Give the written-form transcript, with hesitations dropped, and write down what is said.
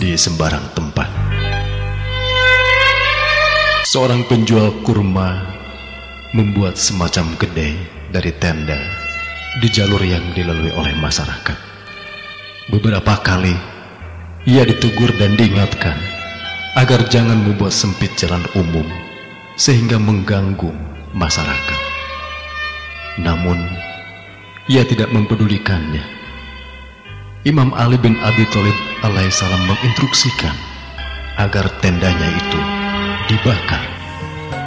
di sembarang tempat. Seorang penjual kurma membuat semacam kedai dari tenda di jalur yang dilalui oleh masyarakat. Beberapa kali ia ditegur dan diingatkan agar jangan membuat sempit jalan umum sehingga mengganggu masyarakat. Namun ia tidak mempedulikannya. Imam Ali bin Abi Thalib alaihissalam menginstruksikan agar tendanya itu dibakar.